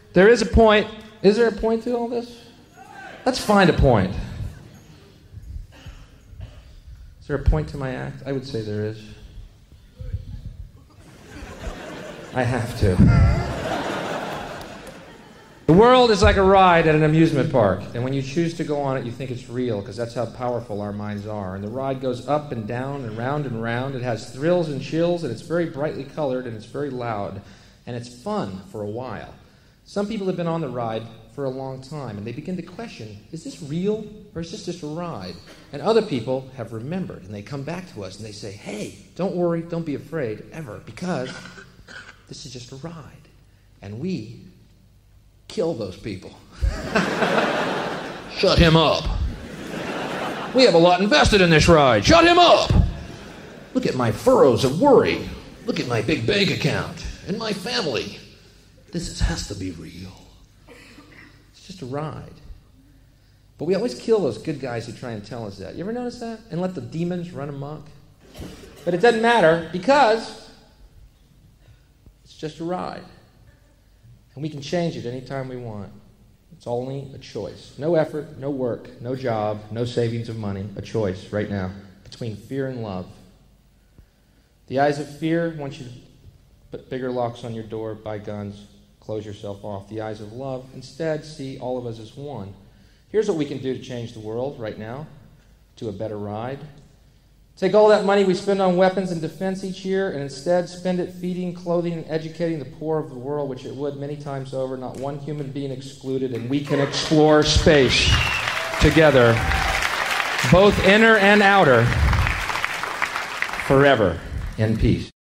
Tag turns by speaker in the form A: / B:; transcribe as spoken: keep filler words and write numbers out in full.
A: There is a point. Is there a point to all this? Let's find a point. Is there a point to my act? I would say there is. I have to. The world is like a ride at an amusement park, and when you choose to go on it, you think it's real, because that's how powerful our minds are. And the ride goes up and down and round and round. It has thrills and chills, and it's very brightly colored, and it's very loud, and it's fun for a while. Some people have been on the ride for a long time, and they begin to question, is this real, or is this just a ride? And other people have remembered, and they come back to us, and they say, hey, don't worry, don't be afraid, ever, because this is just a ride. And we kill those people. Shut him up. We have a lot invested in this ride. Shut him up. Look at my furrows of worry. Look at my big bank account and my family. This is, has to be real. It's just a ride. But we always kill those good guys who try and tell us that. You ever notice that? And let the demons run amok? But it doesn't matter, because it's just a ride. And we can change it anytime we want. It's only a choice. No effort, no work, no job, no savings of money. A choice right now between fear and love. The eyes of fear want you to put bigger locks on your door, buy guns, close yourself off. The eyes of love instead see all of us as one. Here's what we can do to change the world right now to a better ride. Take all that money we spend on weapons and defense each year and instead spend it feeding, clothing, and educating the poor of the world, which it would many times over, not one human being excluded, and we can explore space together, both inner and outer, forever in peace.